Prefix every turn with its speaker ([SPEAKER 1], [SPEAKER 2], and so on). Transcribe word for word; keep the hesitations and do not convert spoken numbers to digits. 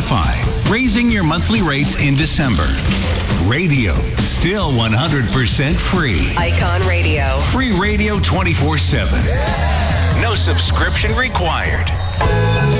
[SPEAKER 1] Wi-Fi, raising your monthly rates in December. Radio, still one hundred percent free.
[SPEAKER 2] Icon Radio.
[SPEAKER 1] Free radio twenty-four seven. No subscription required.